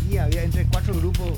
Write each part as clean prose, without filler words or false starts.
aquí había entre 4 grupos.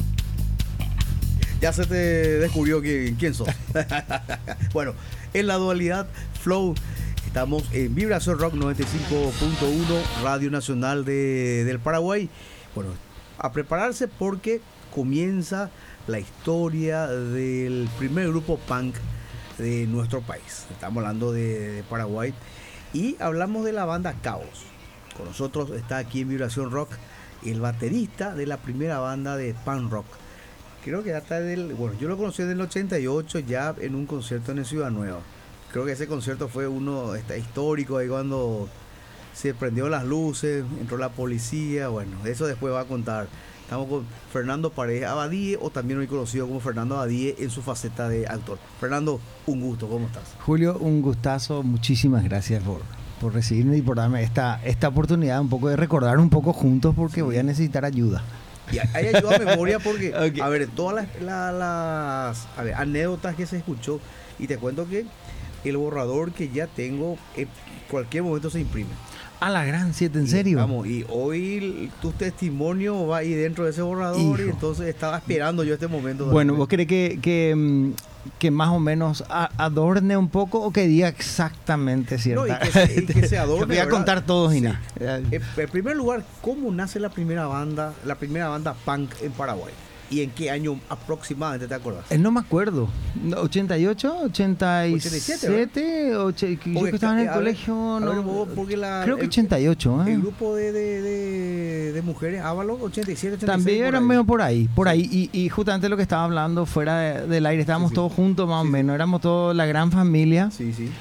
Ya se te descubrió quién sos. Bueno, en la dualidad Flow, estamos en Vibración Rock 95.1, Radio Nacional del Paraguay. Bueno, a prepararse porque comienza la historia del primer grupo punk de nuestro país. Estamos hablando de Paraguay y hablamos de la banda Caos. Con nosotros está aquí en Vibración Rock el baterista de la primera banda de punk rock. Creo que hasta yo lo conocí en el 88 ya en un concierto en Ciudad Nueva. Creo que ese concierto fue uno histórico, ahí cuando se prendió las luces, entró la policía. Bueno, eso después va a contar. Estamos con Fernando Paredes Abadie, o también hoy conocido como Fernando Abadie en su faceta de actor. Fernando, un gusto, ¿cómo estás? Julio, un gustazo, muchísimas gracias por recibirme y por darme esta oportunidad un poco de recordar un poco juntos, porque voy a necesitar ayuda. Y hay ayuda a memoria porque, okay. A ver, todas las anécdotas que se escuchó, y te cuento que el borrador que ya tengo en cualquier momento se imprime. A la gran 7, ¿en serio? Vamos, y hoy tu testimonio va ahí dentro de ese borrador. Hijo. Y entonces estaba esperando yo este momento. Bueno, ¿vos crees que más o menos adorne un poco o que diga exactamente cierto? No, y que se adorne. Voy a contar todos, sí. Y nada. En primer lugar, ¿cómo nace la primera banda punk en Paraguay? ¿Y en qué año aproximadamente te acuerdas? No me acuerdo. ¿88? ¿87? Yo que estaba en el colegio. Creo que 88. El grupo de mujeres, Ábalos, 87, 86. También era medio por ahí. Y justamente lo que estaba hablando fuera del aire, estábamos todos juntos más o menos. Éramos todos la gran familia. Sí, sí.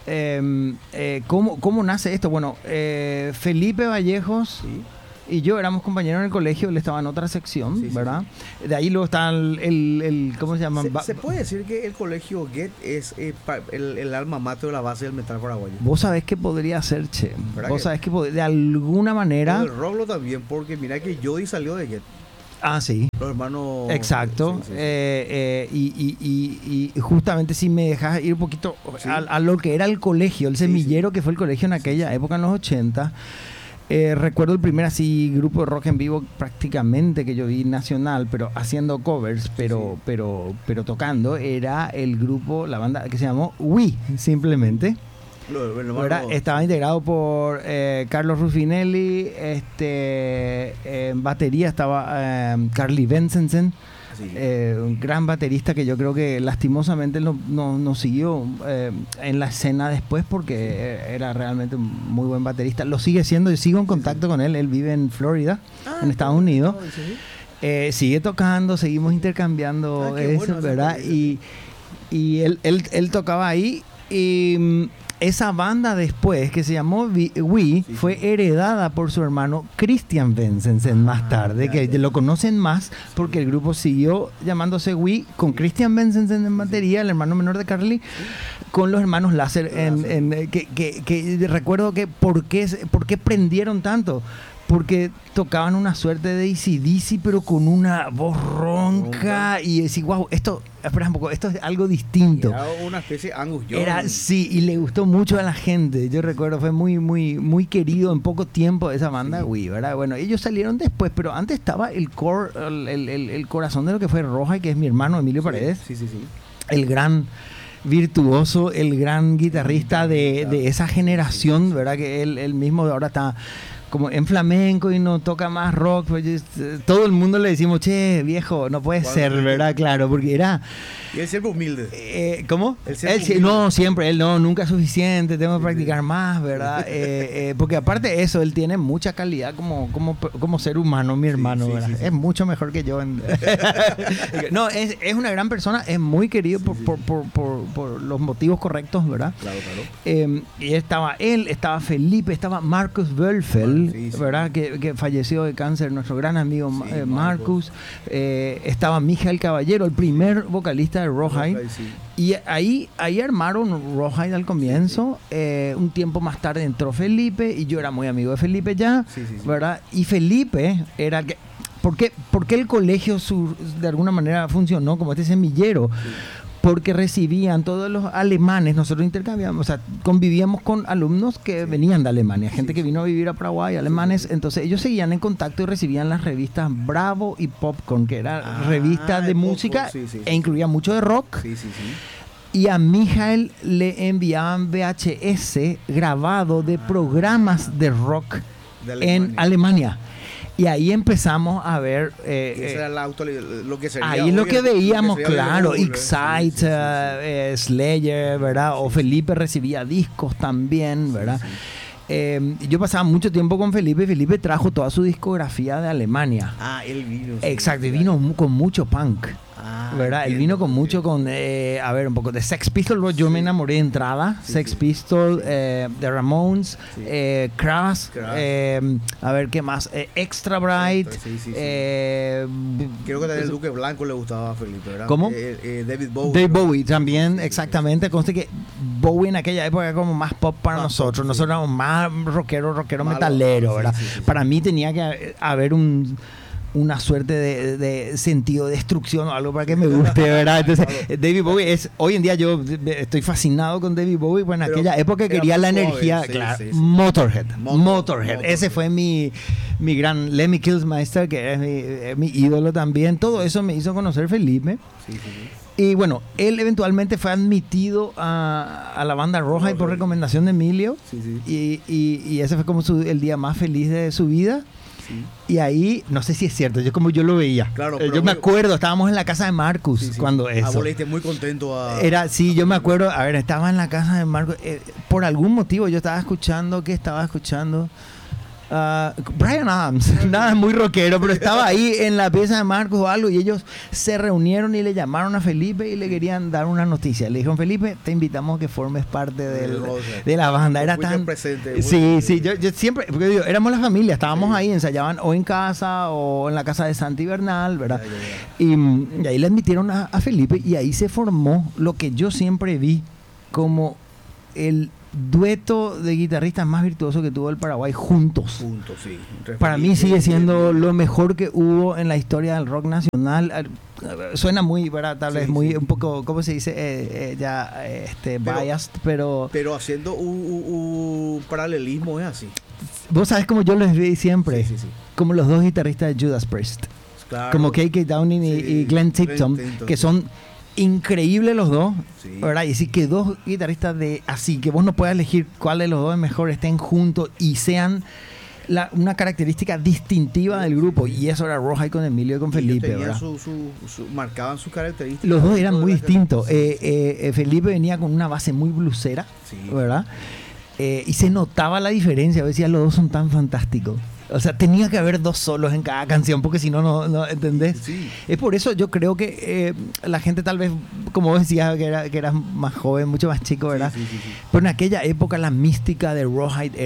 ¿Cómo nace esto? Bueno, Felipe Vallejos... Sí. Y yo éramos compañeros en el colegio, él estaba en otra sección, sí, ¿verdad? Sí. De ahí luego está el ¿cómo se llama? ¿Se puede decir que el colegio Goethe es el alma mater de la base del metal paraguayo? Vos sabés que podría ser, che. Vos sabés que de alguna manera... El Roblo también, porque mira que Jody salió de Goethe. Ah, sí. Los hermanos... Exacto. Sí. Y justamente si me dejas ir un poquito a lo que era el colegio, el semillero que fue el colegio en aquella época, en los 80... recuerdo el primer así grupo de rock en vivo prácticamente que yo vi nacional, pero haciendo covers, pero tocando, era el grupo, la banda que se llamó Wii, simplemente. Estaba integrado por Carlos Ruffinelli, en batería estaba Carly Bensensen. Sí. Un gran baterista que yo creo que lastimosamente no siguió en la escena después, porque era realmente un muy buen baterista. Lo sigue siendo, yo sigo en contacto con él. Él vive en Florida, en Estados Unidos. Sigue tocando, seguimos intercambiando eso, bueno, ¿verdad? Y él tocaba ahí. Y esa banda después, que se llamó Wii, fue heredada por su hermano Christian Bensensen más tarde, que lo conocen más porque el grupo siguió llamándose Wii, con Christian Bensensen en batería, el hermano menor de Carly, con los hermanos Láser, que recuerdo que ¿por qué prendieron tanto? Porque tocaban una suerte de AC/DC, pero con una voz ronca, y decís, wow, espera un poco, esto es algo distinto. Era una especie de Angus Young. Sí, y le gustó mucho a la gente. Yo recuerdo, fue muy, muy, muy querido en poco tiempo esa banda, Wii, ¿verdad? Bueno, ellos salieron después, pero antes estaba el core, el corazón de lo que fue Roja, que es mi hermano Emilio Paredes. Sí. El gran virtuoso, el gran guitarrista de esa generación, ¿verdad? Que él mismo ahora está como en flamenco y no toca más rock. Pues, todo el mundo le decimos, che, viejo, no puede ser, ¿verdad? Claro, porque era... Y él siempre humilde. ¿Cómo? No, siempre, nunca es suficiente, tengo que practicar más, ¿verdad? Porque aparte de eso, él tiene mucha calidad como ser humano, mi hermano, ¿verdad? Sí. Es mucho mejor que yo. No, es una gran persona, es muy querido por los motivos correctos, ¿verdad? Claro. Y estaba él, estaba Felipe, estaba Marcus Wölfel, ¿verdad? Que falleció de cáncer, nuestro gran amigo Marcus. Estaba Mijael Caballero, el primer vocalista de Rawhide. Y ahí armaron Rawhide al comienzo. Un tiempo más tarde entró Felipe, y yo era muy amigo de Felipe ya, ¿verdad? Y Felipe era el que... ¿Por qué el colegio de alguna manera funcionó como este semillero? porque recibían todos los alemanes, nosotros intercambiamos, o sea, convivíamos con alumnos que venían de Alemania, gente que vino a vivir a Paraguay, alemanes, entonces ellos seguían en contacto y recibían las revistas Bravo y Popcorn, que era revistas de música e incluía mucho de rock. Y a Mijael le enviaban VHS grabado de programas de rock en Alemania. Y ahí empezamos a ver... era lo que sería ahí es lo que veíamos, claro. Excite, Slayer, ¿verdad? O Felipe recibía discos también, ¿verdad? Yo pasaba mucho tiempo con Felipe y Felipe trajo toda su discografía de Alemania. Él vino. Exacto, y vino con mucho punk. ¿Verdad? Él vino con mucho, a ver, un poco de Sex Pistols. Yo me enamoré de entrada. Sex Pistols, The Ramones, Crash, a ver, ¿qué más? Extra Bright. Creo que también el Duque Blanco le gustaba a Felipe, ¿verdad? ¿Cómo? David Bowie. David Bowie también, exactamente. Conste que Bowie en aquella época era como más pop para nosotros. Nosotros éramos más rockero metalero, ¿verdad? Para mí tenía que haber una suerte de sentido de destrucción o algo para que me guste, ¿verdad? Entonces, David Bowie hoy en día yo estoy fascinado con David Bowie, pues en aquella época quería la energía, claro. Motorhead. Ese fue mi gran Lemmy Kilmister, que es mi ídolo también. Todo eso me hizo conocer Felipe. Y bueno, él eventualmente fue admitido a la banda Rawhide por recomendación de Emilio. Y ese fue como el día más feliz de su vida. Y ahí, no sé si es cierto, yo lo veía. Claro, yo me acuerdo, estábamos en la casa de Marcus cuando eso. Volviste muy contento yo me acuerdo, a ver, estaba en la casa de Marcus. Por algún motivo yo estaba escuchando, Bryan Adams, nada muy rockero, pero estaba ahí en la pieza de Marcos o algo y ellos se reunieron y le llamaron a Felipe y le querían dar una noticia. Le dijeron: Felipe, te invitamos a que formes parte de la banda. Era tan presente. Yo siempre, porque digo, éramos la familia, estábamos ahí, ensayaban o en casa o en la casa de Santi Bernal, ¿verdad? Y ahí le admitieron a Felipe y ahí se formó lo que yo siempre vi como el dueto de guitarristas más virtuoso que tuvo el Paraguay juntos. Para mí sigue siendo lo mejor que hubo en la historia del rock nacional. Suena muy, ¿verdad? Tal vez muy, un poco, ¿cómo se dice? Biased, pero haciendo un paralelismo es así. Vos sabés como yo les vi siempre, como los dos guitarristas de Judas Priest, como K.K. Downing y Glenn Tipton, que son increíbles los dos, ¿verdad? Y decir que dos guitarristas así, que vos no puedas elegir cuál de los dos es mejor, estén juntos y sean una característica distintiva del grupo. Y eso era Rawhide con Emilio y con Felipe, ¿verdad? Marcaban sus características. Los dos eran muy distintos. Felipe venía con una base muy blusera, ¿verdad? Y se notaba la diferencia. Decía, los dos son tan fantásticos. O sea, tenía que haber dos solos en cada canción, porque si no, ¿entendés? Es por eso yo creo que la gente tal vez, como vos decías, que eras más joven, mucho más chico, ¿verdad? Pero en aquella época la mística de Rawhide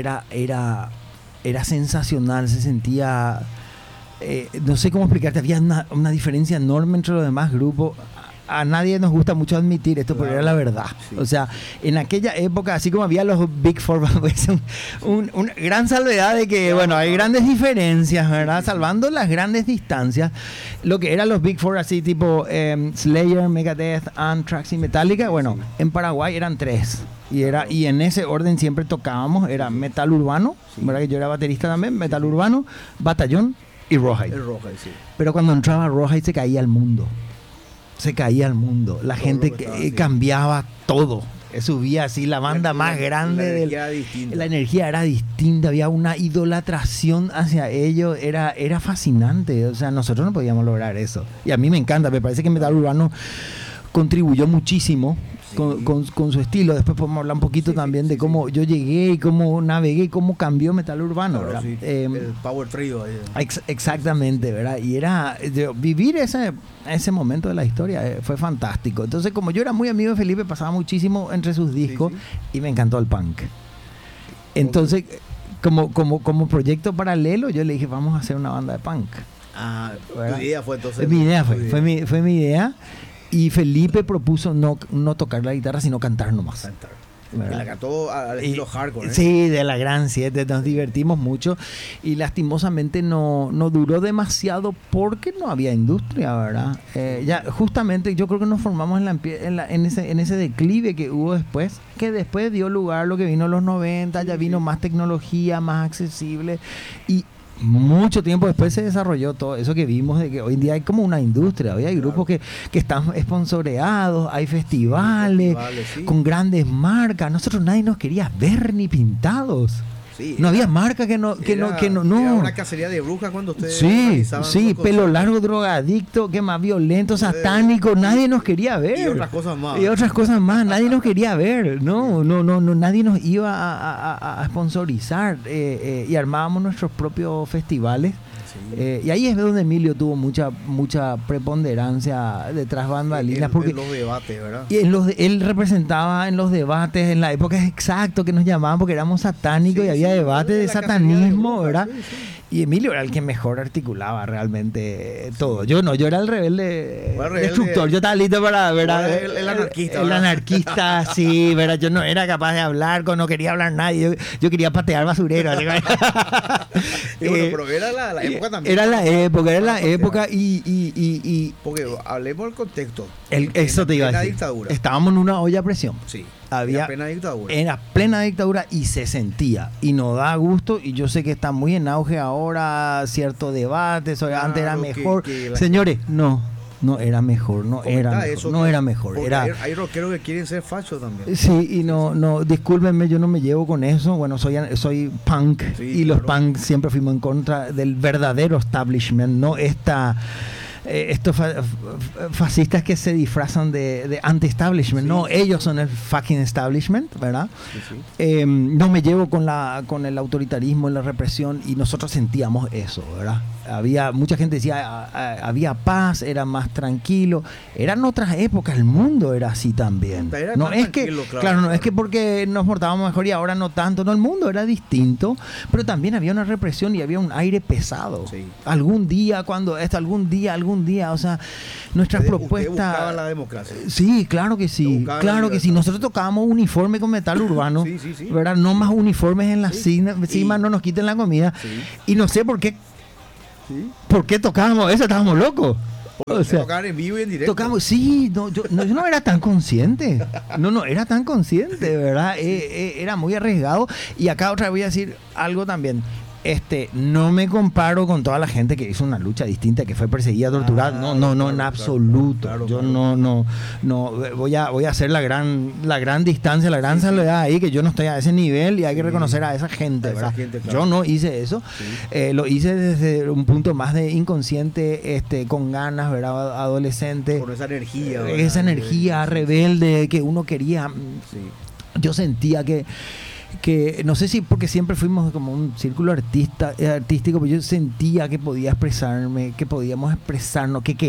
era sensacional, se sentía... no sé cómo explicarte, había una diferencia enorme entre los demás grupos. A nadie nos gusta mucho admitir esto, pero era la verdad. O sea, en aquella época, así como había los Big Four, una gran salvedad de que, bueno, hay grandes diferencias, ¿verdad? Salvando las grandes distancias, lo que eran los Big Four, así tipo Slayer, Megadeth, Anthrax y Metallica, bueno, en Paraguay eran 3. Y en ese orden siempre tocábamos, era metal urbano, ¿verdad? Que yo era baterista también, metal urbano, Batallón y Rawhide. Pero cuando entraba Rawhide se caía el mundo. La gente cambiaba todo. Subía así la banda más grande. La energía era distinta. Había una idolatración hacia ellos. Era fascinante. O sea, nosotros no podíamos lograr eso. Y a mí me encanta. Me parece que Metal Urbano contribuyó muchísimo con su estilo. Después podemos hablar un poquito también de cómo yo llegué y cómo navegué y cómo cambió Metal Urbano, ¿verdad? El Power Trio. Exactamente, ¿verdad? Y era vivir ese momento de la historia fue fantástico. Entonces, como yo era muy amigo de Felipe, pasaba muchísimo entre sus discos y me encantó el punk. Entonces, como proyecto paralelo, yo le dije, vamos a hacer una banda de punk. Tu idea fue entonces. Mi idea fue mi idea. Y Felipe propuso no tocar la guitarra, sino cantar nomás. ¿verdad? La cantó al estilo hardcore. Sí, de la Gran 7, nos divertimos mucho y lastimosamente no duró demasiado porque no había industria, ¿verdad? Ya justamente yo creo que nos formamos en ese declive que hubo después, que después dio lugar a lo que vino en los 90, ya vino más tecnología, más accesible y mucho tiempo después se desarrolló todo eso que vimos de que hoy en día hay como una industria, hoy hay grupos que están sponsoreados, hay festivales con grandes marcas. Nosotros nadie nos quería ver ni pintados. Sí, no había marca que no. Era una cacería de brujas cuando ustedes. Sí, pelo largo, drogadicto, que más violento, satánico, nadie nos quería ver. Y otras cosas más. Nadie nos quería ver. No, nadie nos iba a sponsorizar. Y armábamos nuestros propios festivales. Sí. Y ahí es donde Emilio tuvo mucha preponderancia detrás bambalinas. En los debates, ¿verdad? Y él representaba en los debates, en la época exacto que nos llamaban porque éramos satánicos y había debates de satanismo, ¿verdad? Sí. Y Emilio era el que mejor articulaba realmente todo. Yo era el rebelde destructor. Yo estaba listo para, ¿verdad? El anarquista. El anarquista, sí, ¿verdad? Yo no era capaz de hablar, no quería hablar nadie. Yo quería patear basurero. Pero era la época también. Era la época y porque hablemos del contexto. Eso te iba a decir. Dictadura. Estábamos en una olla a presión. Sí. Había era plena dictadura y se sentía y nos da gusto y yo sé que está muy en auge ahora cierto debate sobre antes era mejor señores no era mejor no era mejor hay rockeros que quieren ser fachos también sí y no discúlpenme yo no me llevo con eso bueno soy punk y los punk siempre fuimos en contra del verdadero establishment no estos fascistas que se disfrazan de anti-establishment, ellos son el fucking establishment, ¿verdad? Sí. No me llevo con el autoritarismo y la represión y nosotros sentíamos eso, ¿verdad? Mucha gente decía, había paz, era más tranquilo, eran otras épocas, el mundo era así también. No es que, no es que porque nos portábamos mejor y ahora no tanto, no, el mundo era distinto, pero también había una represión y había un aire pesado. Sí. Algún día, o sea, nuestras propuestas... ¿Usted buscaba la democracia? Sí, claro que sí, nosotros tocábamos uniforme con metal urbano, ¿verdad? No más uniformes en la cima, no nos quiten la comida, y no sé por qué. ¿Sí? ¿Por qué tocábamos eso? Estábamos locos. O sea, tocar en vivo y en directo. Tocamos, yo no era tan consciente. No era tan consciente, ¿verdad? Era muy arriesgado. Y acá otra vez voy a decir algo también. No me comparo con toda la gente que hizo una lucha distinta, que fue perseguida, torturada. No, en absoluto. Claro, yo no voy a hacer la gran distancia, la gran soledad ahí, que yo no estoy a ese nivel y hay que reconocer a esa gente, ¿verdad? Claro. Yo no hice eso. Sí. Lo hice desde un punto más de inconsciente, con ganas, ¿verdad? Adolescente. Con esa energía. ¿verdad? Esa energía rebelde que uno quería. Sí. Yo sentía que no sé si porque siempre fuimos como un círculo artístico, pero yo sentía que podía expresarme, que podíamos expresarnos, que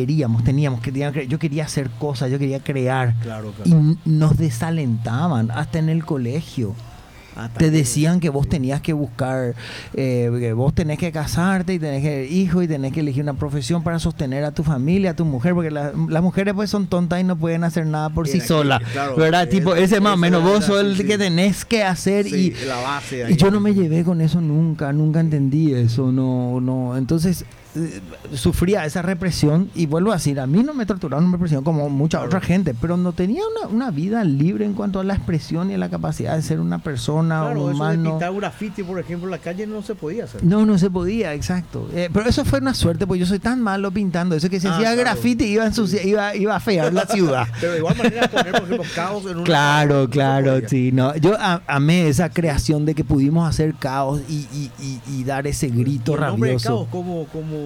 yo quería hacer cosas, yo quería crear. Claro. Y nos desalentaban hasta en el colegio. Te decían que vos tenías que buscar, que vos tenés que casarte y tenés que hijos y tenés que elegir una profesión para sostener a tu familia, a tu mujer, porque las mujeres pues son tontas y no pueden hacer nada por sí solas, claro, ¿verdad? Tipo, ese más o menos vos sos el que tenés que hacer la base ahí. Y yo no me llevé con eso nunca entendí eso, no, entonces sufría esa represión y vuelvo a decir, a mí no me torturaron una represión como mucha otra gente, pero no tenía una vida libre en cuanto a la expresión y a la capacidad de ser una persona o un humano. Eso de pintar graffiti, por ejemplo, en la calle no se podía hacer. No se podía, exacto. Pero eso fue una suerte, porque yo soy tan malo pintando eso que si hacía graffiti iba a fear la ciudad. Pero de igual manera poner, por ejemplo, caos en una Claro, sí. No. Yo amé esa creación de que pudimos hacer caos y dar ese grito rabioso. ¿El nombre de caos cómo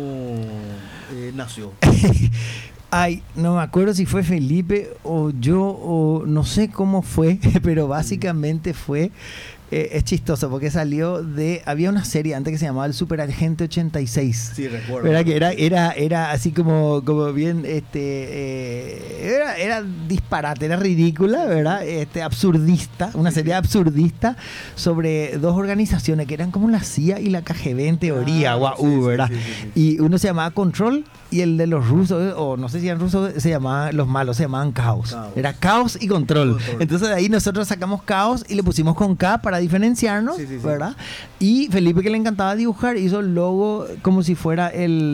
nació? Ay, no me acuerdo si fue Felipe o yo, o no sé cómo fue, pero básicamente fue es chistoso porque había una serie antes que se llamaba El Super Agente 86. Sí, recuerdo. ¿Verdad? Que era así como bien, era disparate, era ridícula, ¿verdad? Absurdista, una serie absurdista sobre dos organizaciones que eran como la CIA y la KGB en teoría, ¿verdad? Sí. Y uno se llamaba Control y el de los rusos, o no sé si eran rusos, los malos se llamaban Caos. Era Caos y Control. Entonces de ahí nosotros sacamos Caos y le pusimos con K para diferenciarnos, ¿verdad? Y Felipe, que le encantaba dibujar, hizo el logo como si fuera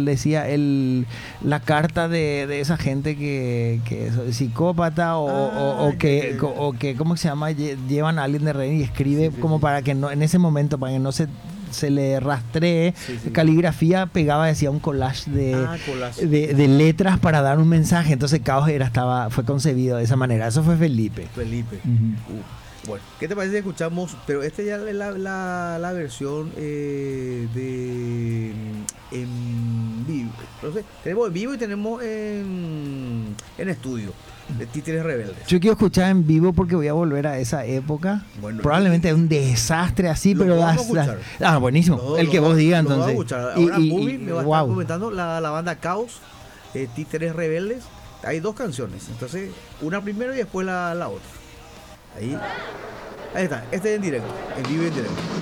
la carta de esa gente que es psicópata o que ¿cómo se llama? Llevan a alguien de rehén y escribe para que no, en ese momento, para que no se le rastree, caligrafía, pegaba, decía un collage de letras para dar un mensaje. Entonces Caos fue concebido de esa manera. Eso fue Felipe. Uh-huh. Bueno, ¿qué te parece si escuchamos? Pero esta ya es la versión en vivo. No sé, tenemos en vivo y tenemos en estudio de Títeres Rebeldes. Yo quiero escuchar en vivo porque voy a volver a esa época. Bueno, probablemente es un desastre así, pero buenísimo. El que vos digas, entonces. Vamos a escuchar. Ahora Bubi me va a estar comentando la banda Caos, Títeres Rebeldes. Hay dos canciones, entonces una primero y después la otra. Ahí está, este es en directo, en vivo y en directo.